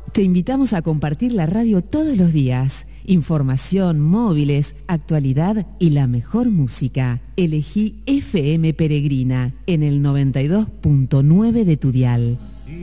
Te invitamos a compartir la radio todos los días. Información, móviles, actualidad y la mejor música. Elegí FM Peregrina en el 92.9 de tu dial.